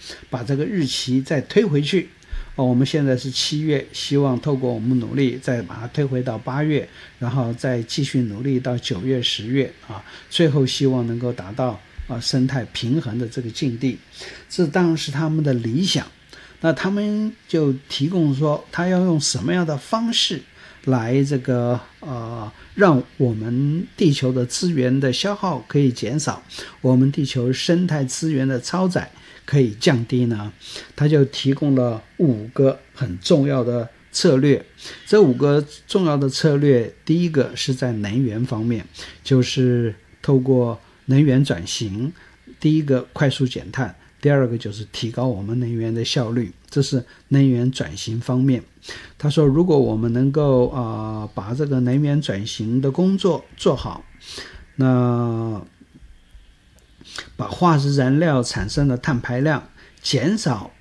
把这个日期再推回去。我们现在是7月，希望透过我们努力再把它推回到8月，然后再继续努力到9月、10月最后希望能够达到生态平衡的这个境地。这当然是他们的理想。那他们就提供说，他要用什么样的方式来这个让我们地球的资源的消耗可以减少，我们地球生态资源的超载可以降低呢？他就提供了5个很重要的策略。这5个重要的策略，第一个是在能源方面，就是透过能源转型，第一个快速减碳，第二个就是提高我们能源的效率，这是能源转型方面。他说如果我们能够把这个能源转型的工作做好，那把化石燃料产生的碳排量减少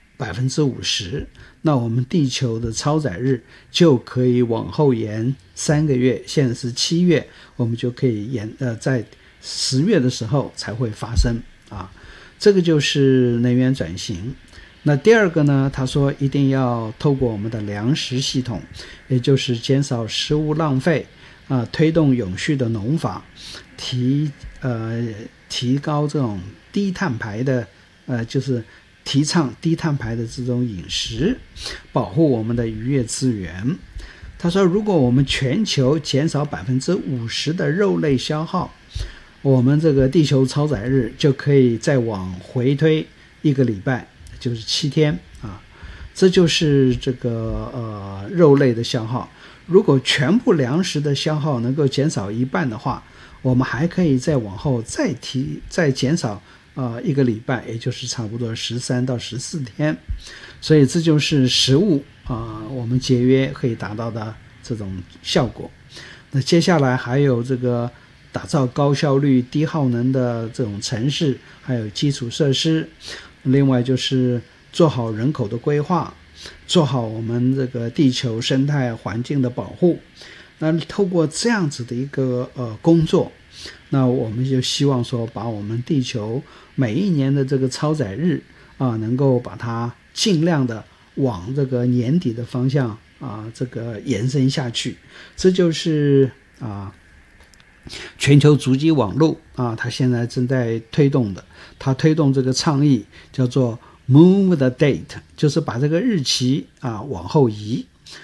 50%， 那我们地球的超载日就可以往后延3个月，现在是7月，我们就可以在10月的时候才会发生这个就是能源转型。那第二个呢，他说一定要透过我们的粮食系统，也就是减少食物浪费推动永续的农法，提高这种低碳排的就是提倡低碳排的这种饮食，保护我们的渔业资源。他说如果我们全球减少 50% 的肉类消耗，我们这个地球超载日就可以再往回推1个礼拜，就是7天这就是这个肉类的消耗。如果全部粮食的消耗能够减少1半的话，我们还可以再往后再减少1个礼拜，也就是差不多13到14天。所以这就是食物我们节约可以达到的这种效果。那接下来还有这个打造高效率低耗能的这种城市，还有基础设施。另外就是做好人口的规划，做好我们这个地球生态环境的保护。那透过这样子的一个工作，那我们就希望说把我们地球每一年的这个超载日能够把它尽量的往这个年底的方向这个延伸下去。这就是全球足迹网络它现在正在推动的。它推动这个倡议叫做 Move the Date， 就是把这个日期往后移。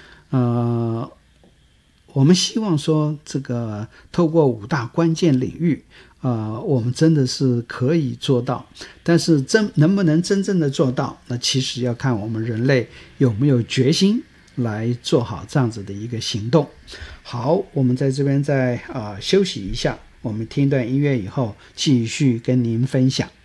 我们希望说这个透过5大关键领域我们真的是可以做到，但是能不能真正的做到，那其实要看我们人类有没有决心来做好这样子的一个行动。好，我们在这边再休息一下，我们听一段音乐以后继续跟您分享。